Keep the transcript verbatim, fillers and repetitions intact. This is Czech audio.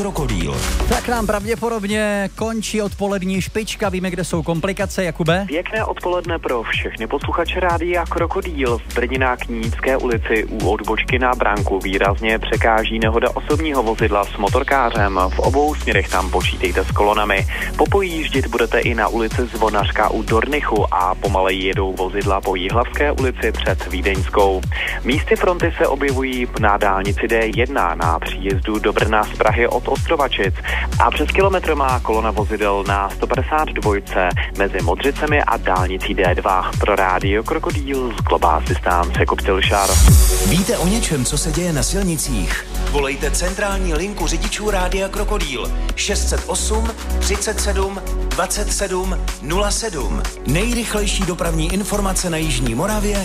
Krokodýl. Tak nám pravděpodobně končí odpolední špička. Víme, kde jsou komplikace, Jakube? Pěkné odpoledne pro všechny posluchače Rádia Krokodýl. V Brně na Kníňské ulici u odbočky na Bránku výrazně překáží nehoda osobního vozidla s motorkářem. V obou směrech tam počítejte s kolonami. Popojíždět budete i na ulici Zvonařka u Dornichu a pomaleji jedou vozidla po Jihlavské ulici před Vídeňskou. Místy fronty se objevují na dálnici D jedna na příjezdu do Brna z Prahy od Ostrovačic a přes kilometr má kolona vozidel na sto padesát dva mezi Modřicemi a dálnicí D dva. Pro Rádio Krokodýl z Global Systems Jakub Tilšar. Víte o něčem, co se děje na silnicích? Volejte centrální linku řidičů Rádia Krokodýl šest set osm třicet sedm dvacet sedm nula sedm. Nejrychlejší dopravní informace na jižní Moravě